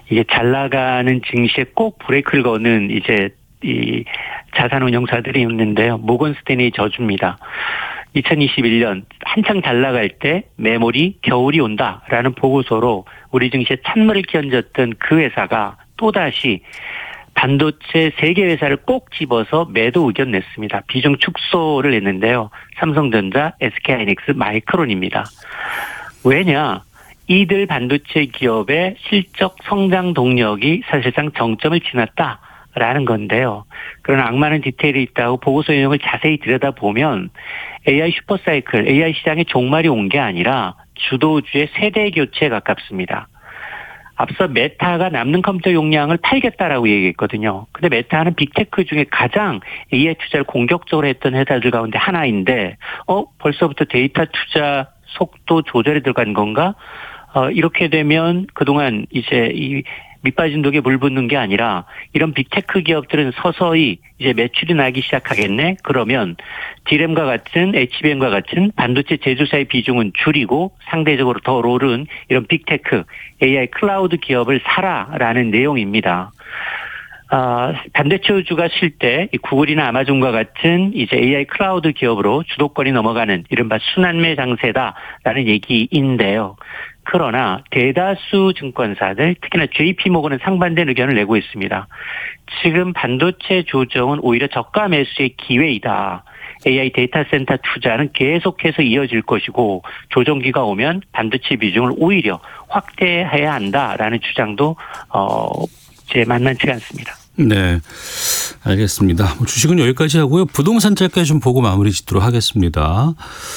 이게 잘 나가는 증시에 꼭 브레이크를 거는 이제 이 자산운용사들이 있는데요. 모건스탠리 저주입니다. 2021년 한창 잘 나갈 때 메모리 겨울이 온다라는 보고서로 우리 증시에 찬물을 끼얹었던 그 회사가 또다시 반도체 3개 회사를 꼭 집어서 매도 의견 냈습니다. 비중 축소를 했는데요. 삼성전자, SK하이닉스, 마이크론입니다. 왜냐? 이들 반도체 기업의 실적 성장 동력이 사실상 정점을 지났다라는 건데요. 그런 악마는 디테일이 있다고 보고서 내용을 자세히 들여다보면 AI 슈퍼사이클, AI 시장의 종말이 온 게 아니라 주도주의 세대 교체에 가깝습니다. 앞서 메타가 남는 컴퓨터 용량을 팔겠다라고 얘기했거든요. 근데 메타는 빅테크 중에 가장 AI 투자를 공격적으로 했던 회사들 가운데 하나인데, 벌써부터 데이터 투자 속도 조절에 들어간 건가? 이렇게 되면 그동안 이제 이 밑빠진 독에 물 붓는 게 아니라 이런 빅테크 기업들은 서서히 이제 매출이 나기 시작하겠네. 그러면 D램과 같은 HBM과 같은 반도체 제조사의 비중은 줄이고 상대적으로 더 오른 이런 빅테크 AI 클라우드 기업을 사라라는 내용입니다. 반도체 우주가 쉴 때 구글이나 아마존과 같은 이제 AI 클라우드 기업으로 주도권이 넘어가는 이른바 순환매 장세다라는 얘기인데요. 그러나 대다수 증권사들 특히나 JP모건은 상반된 의견을 내고 있습니다. 지금 반도체 조정은 오히려 저가 매수의 기회이다. AI 데이터 센터 투자는 계속해서 이어질 것이고 조정기가 오면 반도체 비중을 오히려 확대해야 한다라는 주장도 제 만만치 않습니다. 네, 알겠습니다. 주식은 여기까지 하고요. 부동산 짧게 좀 보고 마무리 짓도록 하겠습니다.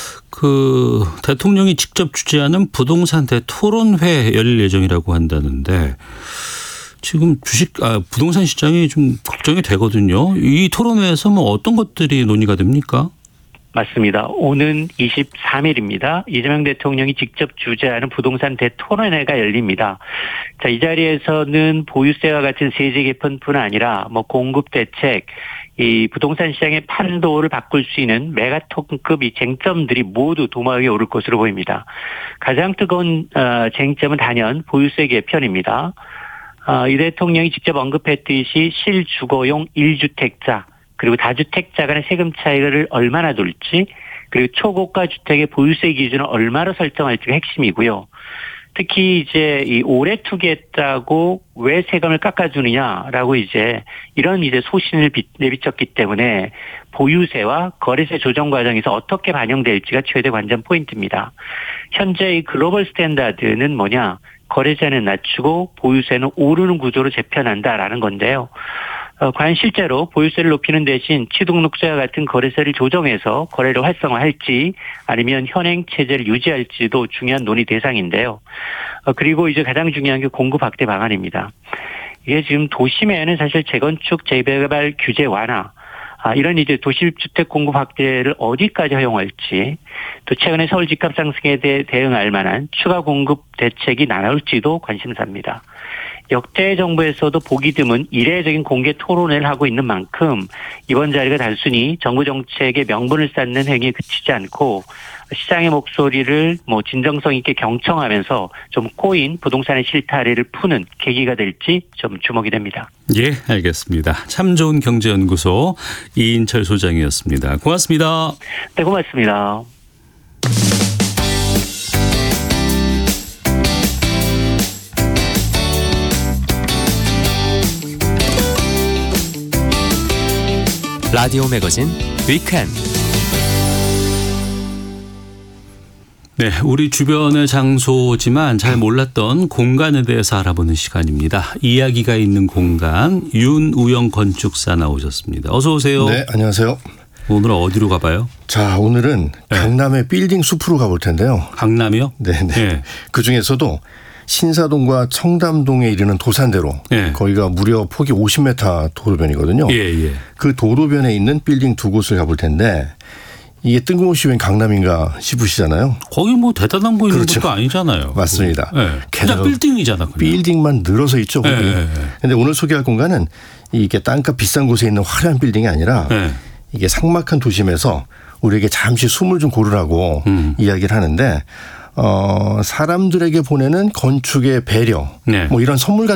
대통령이 직접 주재하는 부동산 대토론회 열릴 예정이라고 한다는데 지금 부동산 시장이 좀 걱정이 되거든요. 이 토론회에서 어떤 것들이 논의가 됩니까? 맞습니다. 오는 23일입니다. 이재명 대통령이 직접 주재하는 부동산 대토론회가 열립니다. 자, 이 자리에서는 보유세와 같은 세제 개편뿐 아니라 공급 대책, 이 부동산 시장의 판도를 바꿀 수 있는 메가톤급 이 쟁점들이 모두 도마 위에 오를 것으로 보입니다. 가장 뜨거운 쟁점은 단연 보유세 개편입니다. 이 대통령이 직접 언급했듯이 실주거용 1주택자 그리고 다주택자 간의 세금 차이를 얼마나 둘지 그리고 초고가 주택의 보유세 기준을 얼마나 설정할지가 핵심이고요. 특히 이제 이 오래 투기했다고 왜 세금을 깎아주느냐라고 이런 소신을 내비쳤기 때문에 보유세와 거래세 조정 과정에서 어떻게 반영될지가 최대 관전 포인트입니다. 현재 이 글로벌 스탠다드는 뭐냐? 거래세는 낮추고 보유세는 오르는 구조로 재편한다라는 건데요. 과연 실제로 보유세를 높이는 대신 취등록세와 같은 거래세를 조정해서 거래를 활성화할지 아니면 현행 체제를 유지할지도 중요한 논의 대상인데요. 그리고 가장 중요한 게 공급 확대 방안입니다. 이게 지금 도심에는 사실 재건축, 재개발 규제 완화, 이런 도시주택 공급 확대를 어디까지 허용할지, 또 최근에 서울 집값 상승에 대해 대응할 만한 추가 공급 대책이 나올지도 관심사입니다. 역대 정부에서도 보기 드문 이례적인 공개 토론회를 하고 있는 만큼 이번 자리가 단순히 정부 정책의 명분을 쌓는 행위에 그치지 않고 시장의 목소리를 진정성 있게 경청하면서 좀 꼬인 부동산의 실타래를 푸는 계기가 될지 좀 주목이 됩니다. 예, 알겠습니다. 참 좋은 경제연구소 이인철 소장이었습니다. 고맙습니다. 네, 고맙습니다. 라디오 매거진 위켄드. 네, 우리 주변의 장소지만 잘 몰랐던 공간에 대해서 알아보는 시간입니다. 이야기가 있는 공간, 윤우영 건축사 나오셨습니다. 어서 오세요. 네, 안녕하세요. 오늘은 어디로 가봐요? 자, 오늘은 강남의 빌딩 숲으로 가볼 텐데요. 강남이요? 네. 그중에서도 신사동과 청담동에 이르는 도산대로 거기가 무려 폭이 50m 도로변이거든요. 예. 그 도로변에 있는 빌딩 두 곳을 가볼 텐데 이게 뜬금없이 웬 강남인가 싶으시잖아요. 거기 대단한 거 있는 것도 아니잖아요. 맞습니다. 그냥 빌딩이잖아. 그냥. 빌딩만 늘어서 있죠. 그런데 오늘 소개할 공간은 이게 땅값 비싼 곳에 있는 화려한 빌딩이 아니라 이게 삭막한 도심에서 우리에게 잠시 숨을 좀 고르라고 이야기를 하는데 사람들에게 보내는 건축의 배려 이런 선물 같은